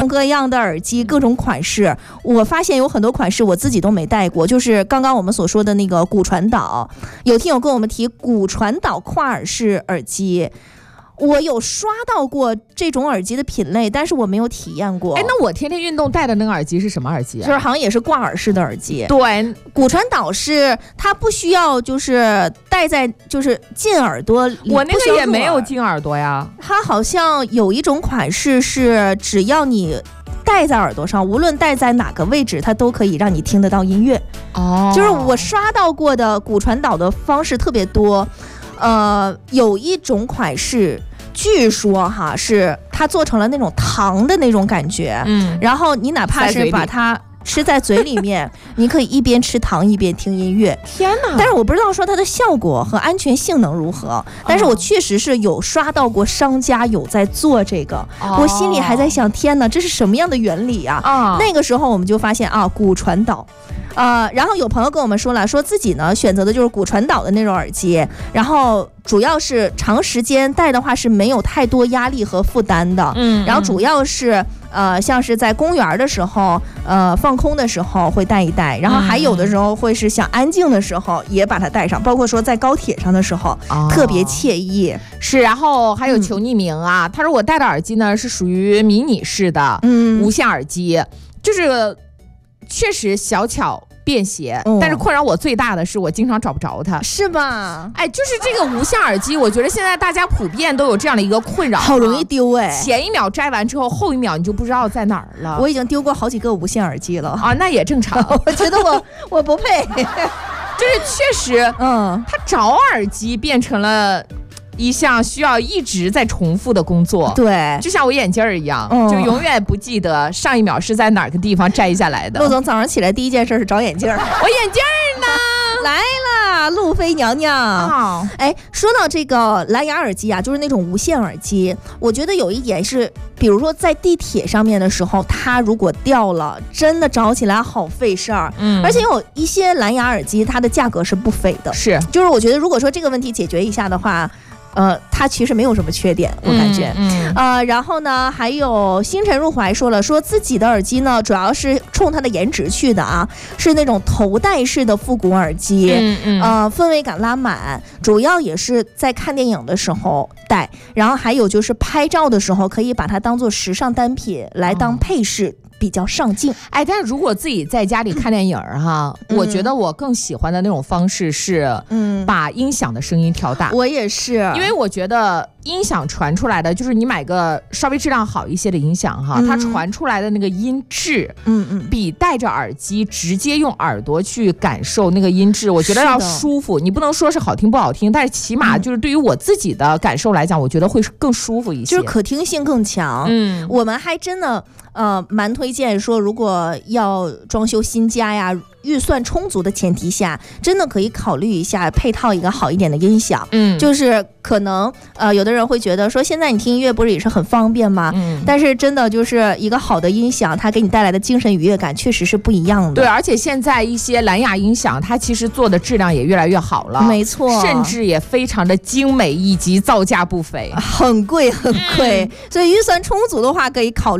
各样的耳机，各种款式。我发现有很多款式我自己都没戴过，就是刚刚我们所说的那个骨传导，有听友跟我们提骨传导跨耳式耳机。我有刷到过这种耳机的品类，但是我没有体验过。 哎，那我天天运动戴的那个耳机是什么耳机啊？ 就是好像也是挂耳式的耳机。 对， 骨传导是它不需要就是戴在就是进耳朵里， 我那个也没有进耳朵呀。 它好像有一种款式是只要你戴在耳朵上，无论戴在哪个位置，它都可以让你听得到音乐。 哦， 就是我刷到过的骨传导的方式特别多。有一种款式据说哈是它做成了那种糖的那种感觉，然后你哪怕是把它吃在嘴里面，你可以一边吃糖一边听音乐。 天哪！ 但是我不知道说它的效果和安全性能如何，但是我确实是有刷到过商家有在做这个，我心里还在想，天哪，这是什么样的原理啊？那个时候我们就发现啊，骨传导。然后有朋友跟我们说了，说自己呢选择的就是骨传导的那种耳机，然后主要是长时间戴的话是没有太多压力和负担的，然后主要是像是在公园的时候，放空的时候会戴一戴，然后还有的时候会是想安静的时候也把它戴上，包括说在高铁上的时候，特别惬意。 是，然后还有求匿名啊，他说我戴的耳机呢是属于迷你式的无线耳机，就是确实小巧便携，但是困扰我最大的是我经常找不着它， 是吧？ 哎，就是这个无线耳机，我觉得现在大家普遍都有这样的一个困扰， 好容易丢哎！ 前一秒摘完之后，后一秒你就不知道在哪儿了。 我已经丢过好几个无线耳机了啊，那也正常。 我觉得我不配， 就是确实，它找耳机变成了一项需要一直在重复的工作， 对， 就像我眼镜一样，就永远不记得上一秒是在哪个地方摘下来的。 陆总早上起来第一件事是找眼镜，我眼镜呢？ 来啦，路飞娘娘。哎，说到这个蓝牙耳机啊，就是那种无线耳机，我觉得有一点是，比如说在地铁上面的时候，它如果掉了，真的找起来好费事儿。而且有一些蓝牙耳机，它的价格是不菲的， 是， 就是我觉得如果说这个问题解决一下的话。它其实没有什么缺点，我感觉。然后呢，还有星辰入怀说了，说自己的耳机呢，主要是冲它的颜值去的啊，是那种头戴式的复古耳机，氛围感拉满，主要也是在看电影的时候戴，然后还有就是拍照的时候可以把它当做时尚单品来当配饰。比较上镜。 哎，但是如果自己在家里看电影哈，我觉得我更喜欢的那种方式是把音响的声音调大。 我也是， 因为我觉得音响传出来的，就是你买个稍微质量好一些的音响哈，它传出来的那个音质比戴着耳机直接用耳朵去感受那个音质，我觉得要舒服。你不能说是好听不好听，但是起码就是对于我自己的感受来讲，我觉得会更舒服一些， 就是可听性更强。我们还真的蛮推荐说，如果要装修新家呀，预算充足的前提下，真的可以考虑一下配套一个好一点的音响。就是可能有的人会觉得说，现在你听音乐不是也是很方便吗？但是真的就是一个好的音响，它给你带来的精神愉悦感确实是不一样的。 对，而且现在一些蓝牙音响，它其实做的质量也越来越好了， 没错， 甚至也非常的精美，以及造价不菲， 很贵很贵。所以预算充足的话，可以考虑